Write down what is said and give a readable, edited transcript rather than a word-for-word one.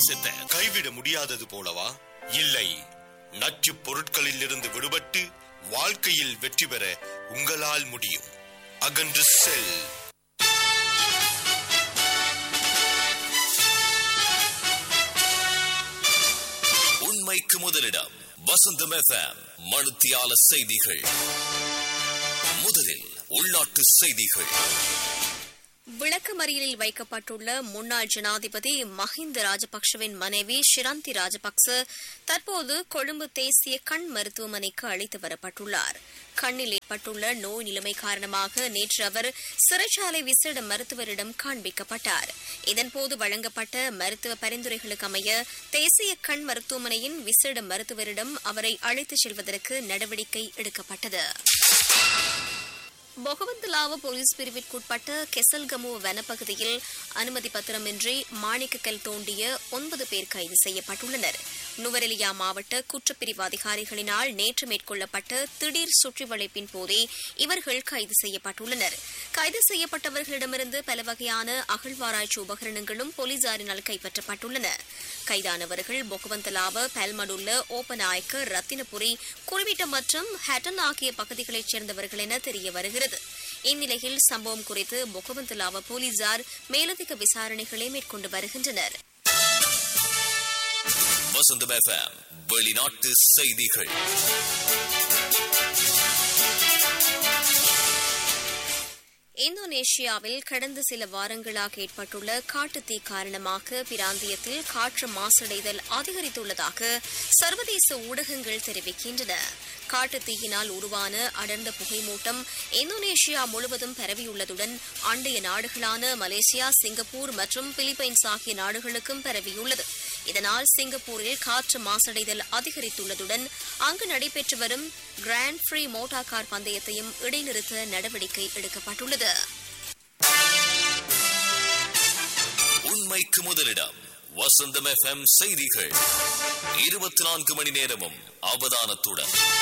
நேசத்தை கைவிட முடியாதது போலவா? இல்லை, நச்சு பொருட்களில் இருந்து விடுபட்டு வாழ்க்கையில் வெற்றி பெற உங்களால் முடியும். அகன்று செல். உண்மைக்கு முதலிடம் வசந்தம் FM. மணித்தியால செய்திகள். முதலில் உள்நாட்டு செய்திகள். விளக்கமறியலில் வைக்கப்பட்டுள்ள முன்னாள் ஜனாதிபதி மஹிந்த ராஜபக்சவின் மனைவி ஷிரந்தி ராஜபக்ச தற்போது கொழும்பு தேசிய கண் மருத்துவமனைக்கு அழைத்து வரப்பட்டுள்ளார். கண்ணில் ஏற்பட்டுள்ள நோய் நிலைமை காரணமாக நேற்று அவர் சிறைச்சாலை விசேட மருத்துவரிடம் காண்பிக்கப்பட்டார். இதன்போது வழங்கப்பட்ட மருத்துவ பரிந்துரைகளுக்கு அமைய தேசிய கண் மருத்துவமனையின் விசேட மருத்துவரிடம் அவரை அழைத்துச் செல்வதற்கு நடவடிக்கை எடுக்கப்பட்டது. பொகவந்தலாவ போலீஸ் பிரிவிற்குட்பட்ட கெசல்கமு வனப்பகுதியில் அனுமதி பத்திரமின்றி மாணிக்கக்கல் தோண்டிய 9 பேர் கைது செய்யப்பட்டுள்ளனர். நுவரெலியா மாவட்ட குற்றப்பிரிவு அதிகாரிகளினால் நேற்று மேற்கொள்ளப்பட்ட திடீர் சுற்றிவளைப்பின் போதே இவர்கள் கைது செய்யப்பட்டுள்ளனர். கைது செய்யப்பட்டவர்களிடமிருந்து பல வகையான அகழ்வாராய்ச்சி உபகரணங்களும் போலீசாரினால் கைப்பற்றப்பட்டுள்ளன. கைதானவர்கள் பொகவந்தலாவ, பல்மடுல்ல, ஓப்பநாயக்க, ரத்தினபுரி, குருவிட்டம் மற்றும் ஹட்டன் ஆகிய பகுதிகளைச் சேர்ந்தவர்கள் என தெரிய வருகிறது. இந்நிலையில் சம்பவம் குறித்து பொகவந்தலாவ போலீசார் மேலதிக விசாரணைகளை மேற்கொண்டு வருகின்றனர். வசந்தம் FM வெளிநாட்டு செய்திகள். இந்தோனேஷியாவில் கடந்த சில வாரங்களாக ஏற்பட்டுள்ள காட்டுத்தீ காரணமாக பிராந்தியத்தில் காற்று மாசடைதல் அதிகரித்துள்ளதாக சர்வதேச ஊடகங்கள் தெரிவிக்கின்றன. காட்டுத்தீயினால் உருவான அடர்ந்த புகைமூட்டம் இந்தோனேஷியா முழுவதும் பரவியுள்ளதுடன் அண்டைய நாடுகளான மலேசியா, சிங்கப்பூர் மற்றும் பிலிப்பைன்ஸ் ஆகிய நாடுகளுக்கும் பரவியுள்ளது. இதனால் சிங்கப்பூரில் காற்று மாசடைதல் அதிகரித்துள்ளதுடன் அங்கு நடைபெற்று வரும் கிராண்ட் ஃப்ரீ மோட்டார் கார் பந்தயத்தையும் இடைநிறுத்த நடவடிக்கை எடுக்கப்பட்டுள்ளது. உண்மைக்கு முதலிடம் வசந்தம் FM செய்திகள். 24 மணி நேரமும் அவதானத்துடன்